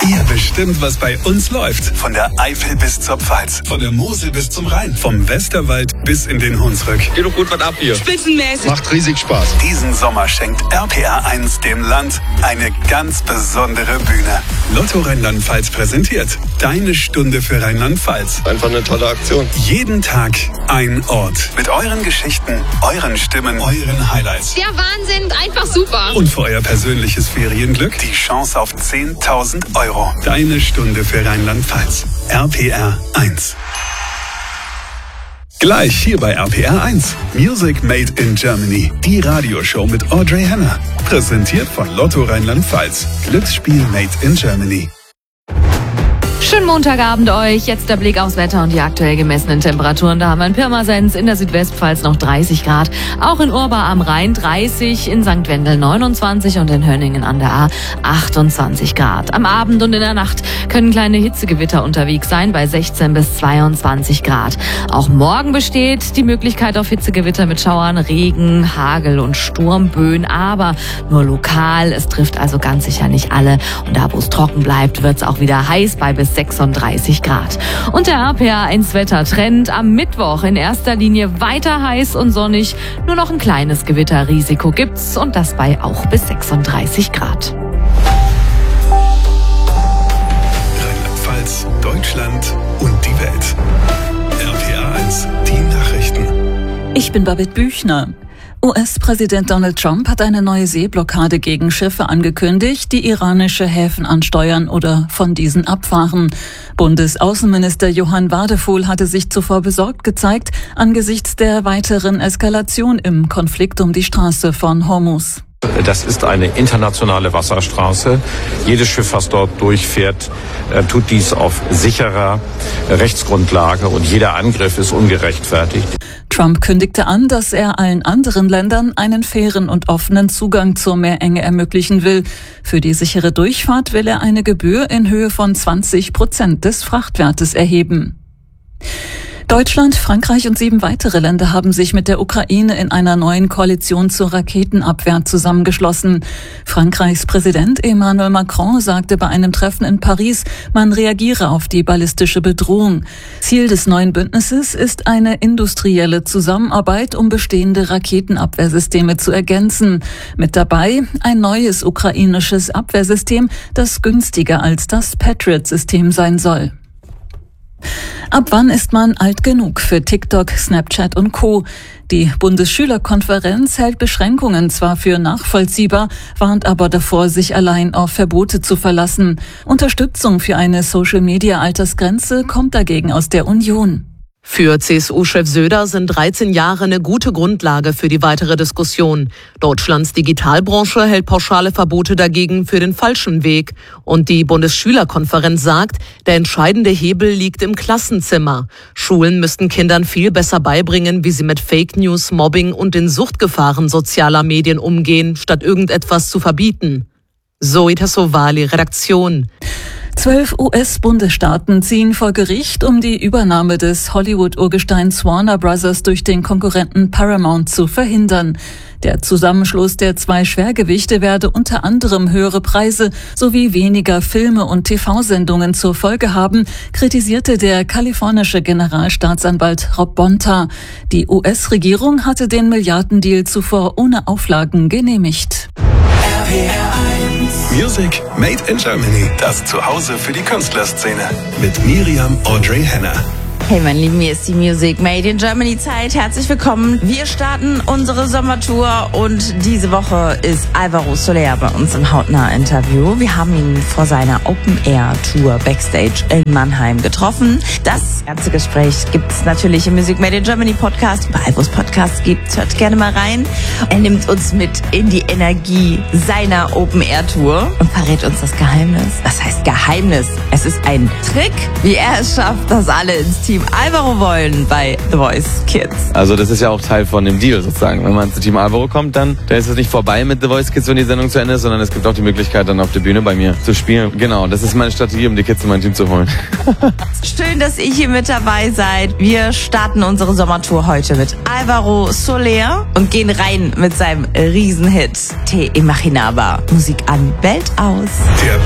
Ihr bestimmt, was bei uns läuft. Von der Eifel bis zur Pfalz, von der Mosel bis zum Rhein, vom Westerwald bis in den Hunsrück. Geht doch gut was ab hier. Spitzenmäßig. Macht riesig Spaß. Diesen Sommer schenkt RPR1 dem Land eine ganz besondere Bühne. Lotto Rheinland-Pfalz präsentiert Deine Stunde für Rheinland-Pfalz. Einfach eine tolle Aktion. Jeden Tag ein Ort. Mit euren Geschichten, euren Stimmen, euren Highlights. Der Wahnsinn, einfach super. Und für euer persönliches Ferienglück die Chance auf 10.000 Euro. Deine Stunde für Rheinland-Pfalz. RPR1. Gleich hier bei RPR1. Music Made in Germany. Die Radioshow mit Audrey Henner. Präsentiert von Lotto Rheinland-Pfalz. Glücksspiel Made in Germany. Schönen Montagabend euch. Jetzt der Blick aufs Wetter und die aktuell gemessenen Temperaturen. Da haben wir in Pirmasens in der Südwestpfalz noch 30 Grad. Auch in Urba am Rhein 30, in St. Wendel 29 und in Hönningen an der A 28 Grad. Am Abend und in der Nacht können kleine Hitzegewitter unterwegs sein bei 16 bis 22 Grad. Auch morgen besteht die Möglichkeit auf Hitzegewitter mit Schauern, Regen, Hagel und Sturmböen, aber nur lokal. Es trifft also ganz sicher nicht alle. Und da, wo es trocken bleibt, wird es auch wieder heiß bei bis 36 Grad. Und der RPR1-Wettertrend am Mittwoch in erster Linie weiter heiß und sonnig. Nur noch ein kleines Gewitterrisiko gibt's und das bei auch bis 36 Grad. Rheinland-Pfalz, Deutschland und die Welt. RPR1, die Nachrichten. Ich bin Babette Büchner. US-Präsident Donald Trump hat eine neue Seeblockade gegen Schiffe angekündigt, die iranische Häfen ansteuern oder von diesen abfahren. Bundesaußenminister Johann Wadefuhl hatte sich zuvor besorgt gezeigt angesichts der weiteren Eskalation im Konflikt um die Straße von Hormuz. Das ist eine internationale Wasserstraße. Jedes Schiff, was dort durchfährt, tut dies auf sicherer Rechtsgrundlage und jeder Angriff ist ungerechtfertigt. Trump kündigte an, dass er allen anderen Ländern einen fairen und offenen Zugang zur Meerenge ermöglichen will. Für die sichere Durchfahrt will er eine Gebühr in Höhe von 20% des Frachtwertes erheben. Deutschland, Frankreich und 7 weitere Länder haben sich mit der Ukraine in einer neuen Koalition zur Raketenabwehr zusammengeschlossen. Frankreichs Präsident Emmanuel Macron sagte bei einem Treffen in Paris, man reagiere auf die ballistische Bedrohung. Ziel des neuen Bündnisses ist eine industrielle Zusammenarbeit, um bestehende Raketenabwehrsysteme zu ergänzen. Mit dabei ein neues ukrainisches Abwehrsystem, das günstiger als das Patriot-System sein soll. Ab wann ist man alt genug für TikTok, Snapchat und Co.? Die Bundesschülerkonferenz hält Beschränkungen zwar für nachvollziehbar, warnt aber davor, sich allein auf Verbote zu verlassen. Unterstützung für eine Social-Media-Altersgrenze kommt dagegen aus der Union. Für CSU-Chef Söder sind 13 Jahre eine gute Grundlage für die weitere Diskussion. Deutschlands Digitalbranche hält pauschale Verbote dagegen für den falschen Weg. Und die Bundesschülerkonferenz sagt, der entscheidende Hebel liegt im Klassenzimmer. Schulen müssten Kindern viel besser beibringen, wie sie mit Fake News, Mobbing und den Suchtgefahren sozialer Medien umgehen, statt irgendetwas zu verbieten. Zoe Tassovali, Redaktion. 12 US-Bundesstaaten ziehen vor Gericht, um die Übernahme des Hollywood-Urgesteins Warner Bros. Durch den Konkurrenten Paramount zu verhindern. Der Zusammenschluss der 2 Schwergewichte werde unter anderem höhere Preise sowie weniger Filme und TV-Sendungen zur Folge haben, kritisierte der kalifornische Generalstaatsanwalt Rob Bonta. Die US-Regierung hatte den Milliardendeal zuvor ohne Auflagen genehmigt. Music Made in Germany. Das Zuhause für die Künstlerszene. Mit Miriam Audrey Henner. Hey meine Lieben, hier ist die Music Made in Germany Zeit. Herzlich willkommen. Wir starten unsere Sommertour und diese Woche ist Alvaro Soler bei uns im Hautnah-Interview. Wir haben ihn vor seiner Open-Air-Tour Backstage in Mannheim getroffen. Das ganze Gespräch gibt's natürlich im Music Made in Germany Podcast. Überall, wo es Podcasts gibt, hört gerne mal rein. Er nimmt uns mit in die Energie seiner Open-Air-Tour und verrät uns das Geheimnis. Was heißt Geheimnis? Es ist ein Trick, wie er es schafft, dass alle ins Team Alvaro wollen bei The Voice Kids. Also das ist ja auch Teil von dem Deal sozusagen. Wenn man zu Team Alvaro kommt, dann ist es nicht vorbei mit The Voice Kids, wenn die Sendung zu Ende ist, sondern es gibt auch die Möglichkeit, dann auf der Bühne bei mir zu spielen. Genau, das ist meine Strategie, um die Kids in mein Team zu holen. Schön, dass ihr hier mit dabei seid. Wir starten unsere Sommertour heute mit Alvaro Soler und gehen rein mit seinem Riesenhit Te Imaginaba. Musik an, Welt aus. Der